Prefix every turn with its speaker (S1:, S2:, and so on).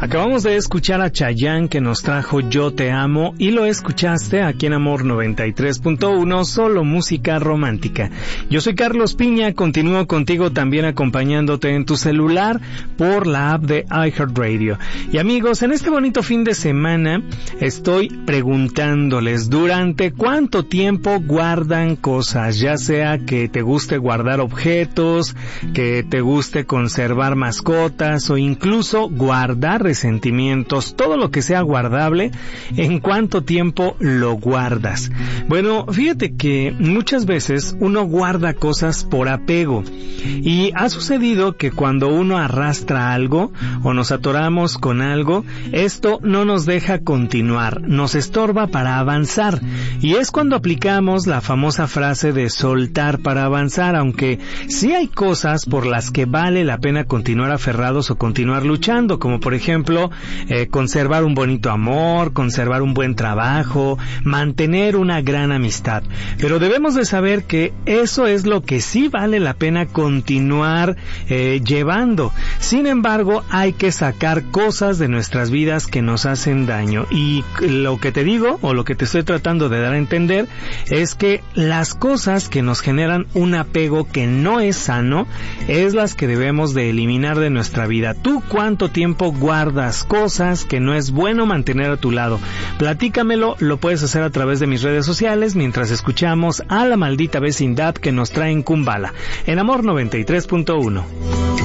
S1: Acabamos de escuchar a Chayanne, que nos trajo Yo Te Amo, y lo escuchaste aquí en Amor 93.1, solo música romántica. Yo soy Carlos Piña, continúo contigo también acompañándote en tu celular por la app de iHeartRadio. Y amigos, en este bonito fin de semana estoy preguntándoles durante cuánto tiempo guardan cosas, ya sea que te guste guardar objetos, que te guste conservar mascotas o incluso guardar sentimientos, todo lo que sea guardable, ¿en cuánto tiempo lo guardas? Bueno, fíjate que muchas veces uno guarda cosas por apego, y ha sucedido que cuando uno arrastra algo o nos atoramos con algo, esto no nos deja continuar, nos estorba para avanzar, y es cuando aplicamos la famosa frase de soltar para avanzar, aunque sí hay cosas por las que vale la pena continuar aferrados o continuar luchando, como por ejemplo conservar un bonito amor, conservar un buen trabajo, mantener una gran amistad. Pero debemos de saber que eso es lo que sí vale la pena continuar llevando. Sin embargo, hay que sacar cosas de nuestras vidas que nos hacen daño. Y lo que te digo, o lo que te estoy tratando de dar a entender, es que las cosas que nos generan un apego que no es sano, es las que debemos de eliminar de nuestra vida. ¿Tú cuánto tiempo guardas cosas que no es bueno mantener a tu lado? Platícamelo, lo puedes hacer a través de mis redes sociales mientras escuchamos a La Maldita Vecindad, que nos trae en Kumbala, en Amor 93.1.